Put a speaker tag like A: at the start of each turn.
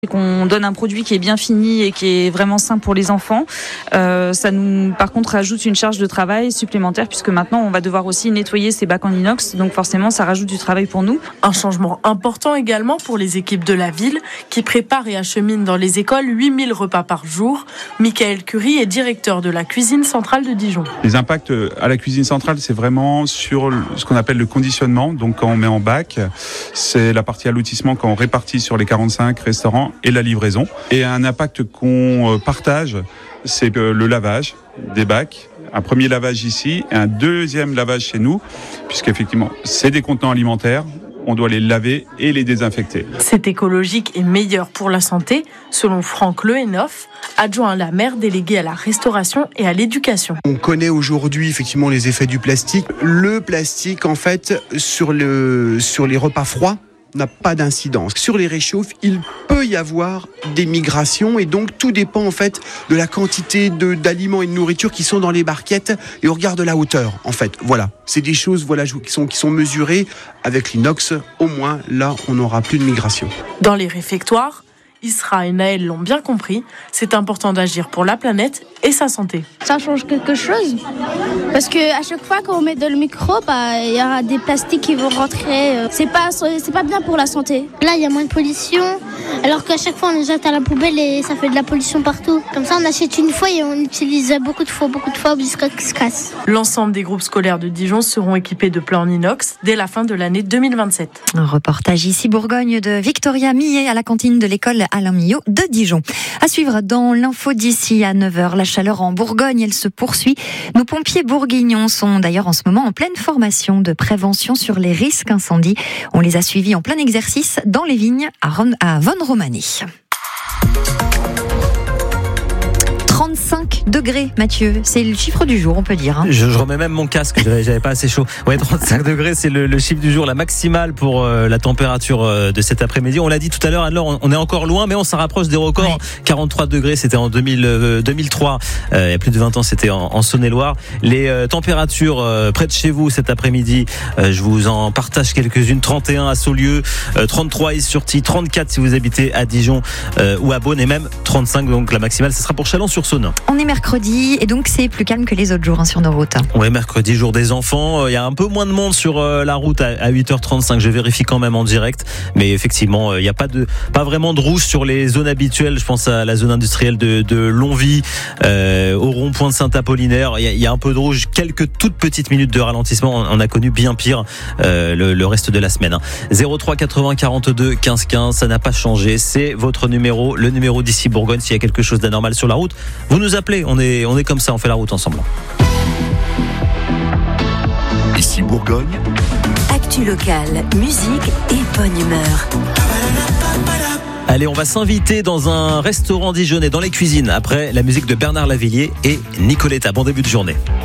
A: qu'on donne un produit qui est bien fini et qui est vraiment sain pour les enfants. Ça nous, par contre, rajoute une charge de travail supplémentaire puisque maintenant, on va devoir aussi nettoyer ces bacs en inox. Donc forcément, ça rajoute du travail pour nous.
B: Un changement important également pour les équipes de la ville qui préparent et acheminent dans les écoles 8000 repas par jour. Michael Curie est directeur de la cuisine centrale de Dijon.
C: Les impacts à la cuisine centrale, c'est vraiment sur ce qu'on appelle le conditionnement. Donc quand on met en bac, c'est la partie allotissement quand on répartit sur les 45 restaurants et la livraison. Et un impact qu'on partage, c'est le lavage des bacs. Un premier lavage ici et un deuxième lavage chez nous, puisqu'effectivement, c'est des contenants alimentaires. On doit les laver et les désinfecter.
B: C'est écologique et meilleur pour la santé, selon Franck Lehenhoff, adjoint à la maire délégué à la restauration et à l'éducation.
D: On connaît aujourd'hui effectivement les effets du plastique. Le plastique, en fait, sur les repas froids, n'a pas d'incidence. Sur les réchauffes, il peut y avoir des migrations et donc tout dépend en fait de la quantité d'aliments et de nourriture qui sont dans les barquettes et au regard de la hauteur en fait. Voilà, c'est des choses qui sont mesurées avec l'inox. Au moins là, on n'aura plus de migration.
B: Dans les réfectoires, Isra et Naël l'ont bien compris, c'est important d'agir pour la planète et sa santé.
E: Ça change quelque chose parce que à chaque fois qu'on met dans le micro, il y aura des plastiques qui vont rentrer. C'est pas bien pour la santé.
F: Là, il y a moins de pollution, alors qu'à chaque fois on les jette à la poubelle et ça fait de la pollution partout. Comme ça, on achète une fois et on utilise beaucoup de fois jusqu'à ce qu'il se casse.
B: L'ensemble des groupes scolaires de Dijon seront équipés de plats en inox dès la fin de l'année 2027.
G: Un reportage ici Bourgogne de Victoria Millet à la cantine de l'école Alain Millot de Dijon. À suivre dans l'info d'ici à 9h. La chaleur en Bourgogne, elle se poursuit. Nos pompiers bourguignons sont d'ailleurs en ce moment en pleine formation de prévention sur les risques incendies. On les a suivis en plein exercice dans les vignes à Vonne-Romani. 35 degrés, Mathieu. C'est le chiffre du jour, on peut dire.
H: Je remets même mon casque, j'avais pas assez chaud. Ouais, 35 degrés, c'est le chiffre du jour, la maximale pour la température de cet après-midi. On l'a dit tout à l'heure, alors on est encore loin, mais on s'en rapproche des records. Ouais. 43 degrés, c'était en 2003. Il y a plus de 20 ans, c'était en Saône-et-Loire. Les températures près de chez vous cet après-midi, je vous en partage quelques-unes. 31 à Saulieu, 33 à Is-sur-Tille, 34 si vous habitez à Dijon ou à Beaune, et même 35, donc la maximale, ce sera pour Chalon-sur-Saône.
G: On est mercredi et donc c'est plus calme que les autres jours sur nos routes.
H: Ouais, mercredi, jour des enfants. Il y a un peu moins de monde sur la route à 8h35. Je vérifie quand même en direct. Mais effectivement, il n'y a pas vraiment de rouge sur les zones habituelles. Je pense à la zone industrielle de Longwy, au rond-point de Saint-Apollinaire. Il y a un peu de rouge. Quelques toutes petites minutes de ralentissement. On a connu bien pire le reste de la semaine. 03 80 42 15 15. Ça n'a pas changé. C'est votre numéro, le numéro d'ici Bourgogne. S'il y a quelque chose d'anormal sur la route, vous nous appelez, on est comme ça, on fait la route ensemble.
I: Ici Bourgogne.
J: Actu locale, musique et bonne humeur.
H: Allez, on va s'inviter dans un restaurant dijonnais, dans les cuisines, après la musique de Bernard Lavilliers et Nicoletta. Bon début de journée.